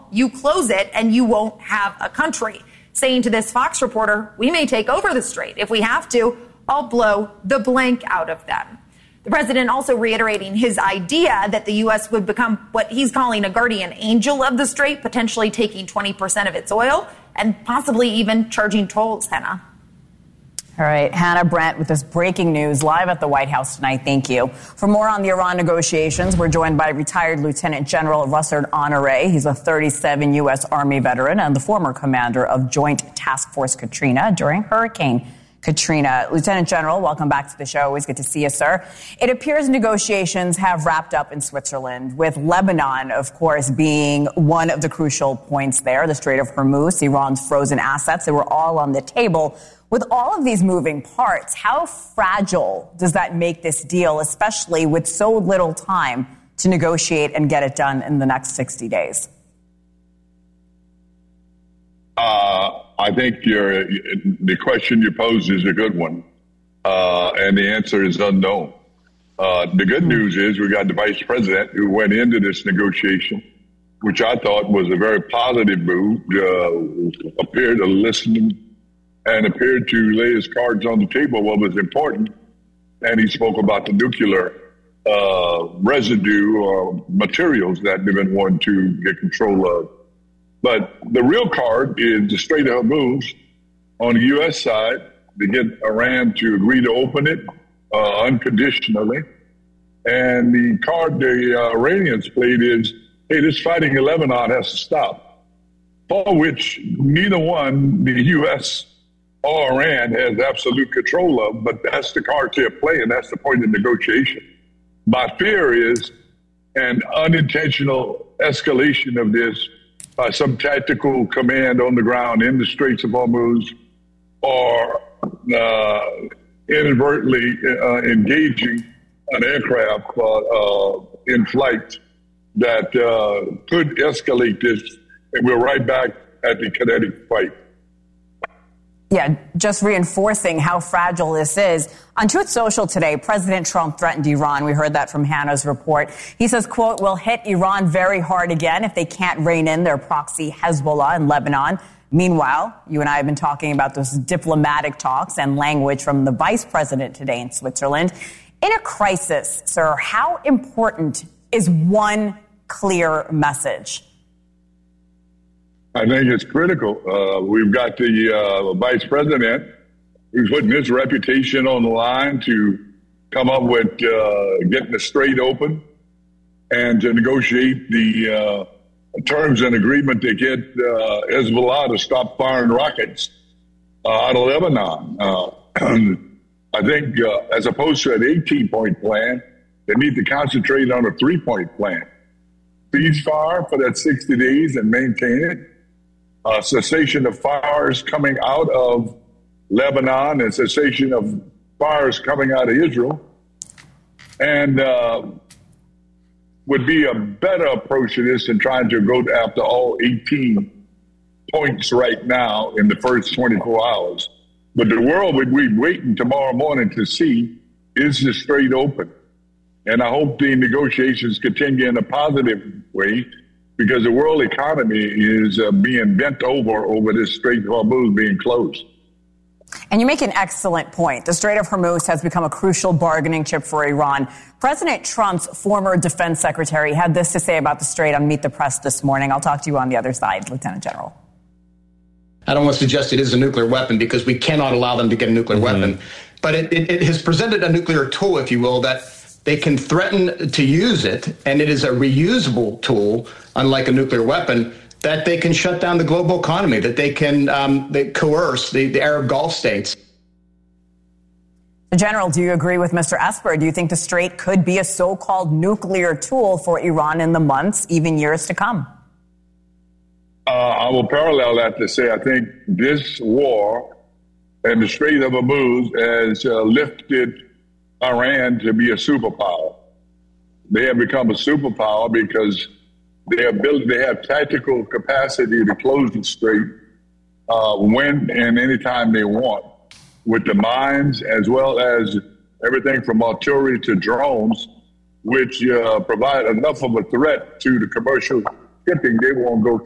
wall, you close it, and you won't have a country. Saying to this Fox reporter, we may take over the strait. If we have to, I'll blow the blank out of them. The president also reiterating his idea that the U.S. would become what he's calling a guardian angel of the strait, potentially taking 20% of its oil and possibly even charging tolls, Hannah. All right, Hannah Brent with this breaking news live at the White House tonight. Thank you. For more on the Iran negotiations, we're joined by retired Lieutenant General Russard Honore. He's a 37 U.S. Army veteran and the former commander of Joint Task Force Katrina during Hurricane Katrina. Lieutenant General, welcome back to the show. Always good to see you, sir. It appears negotiations have wrapped up in Switzerland, with Lebanon, of course, being one of the crucial points there. The Strait of Hormuz, Iran's frozen assets, they were all on the table. With all of these moving parts, how fragile does that make this deal, especially with so little time to negotiate and get it done in the next 60 days? I think the question you posed is a good one, and the answer is unknown. The good news is we got the vice president who went into this negotiation, which I thought was a very positive move, appeared to listen and appeared to lay his cards on the table, what was important. And he spoke about the nuclear residue or materials that they've been wanting to get control of. But the real card is the Strait of Hormuz on the U.S. side to get Iran to agree to open it unconditionally. And the card the Iranians played is, hey, this fighting in Lebanon has to stop, for which neither one, the U.S. or Iran, has absolute control of, but that's the card they're playing. That's the point of negotiation. My fear is an unintentional escalation of this by some tactical command on the ground in the Straits of Hormuz, or inadvertently engaging an aircraft in flight that could escalate this, and we're right back at the kinetic fight. Yeah, just reinforcing how fragile this is. On Truth Social today, President Trump threatened Iran. We heard that from Hannah's report. He says, quote, we'll hit Iran very hard again if they can't rein in their proxy Hezbollah in Lebanon. Meanwhile, you and I have been talking about those diplomatic talks and language from the vice president today in Switzerland. In a crisis, sir, how important is one clear message? I think it's critical. We've got the vice president who's putting his reputation on the line to come up with getting the strait open and to negotiate the terms and agreement to get Hezbollah to stop firing rockets out of Lebanon. I think as opposed to an 18-point plan, they need to concentrate on a 3-point plan. Ceasefire for that 60 days and maintain it. Cessation of fires coming out of Lebanon and cessation of fires coming out of Israel, and would be a better approach to this than trying to go after all 18 points right now in the first 24 hours. But the world would be waiting tomorrow morning to see, is the strait open? And I hope the negotiations continue in a positive way, because the world economy is being bent over this Strait of Hormuz being closed. And you make an excellent point. The Strait of Hormuz has become a crucial bargaining chip for Iran. President Trump's former defense secretary had this to say about the Strait on Meet the Press this morning. I'll talk to you on the other side, Lieutenant General. I don't want to suggest it is a nuclear weapon, because we cannot allow them to get a nuclear weapon. But it has presented a nuclear tool, if you will, that they can threaten to use it, and it is a reusable tool, unlike a nuclear weapon, that they can shut down the global economy, that they can they coerce the Arab Gulf states. General, do you agree with Mr. Esper? Do you think the Strait could be a so-called nuclear tool for Iran in the months, even years to come? I will parallel that to say I think this war and the Strait of Hormuz has lifted Iran to be a superpower. They have become a superpower because they have tactical capacity to close the strait when and anytime they want, with the mines as well as everything from artillery to drones, which provide enough of a threat to the commercial shipping. They won't go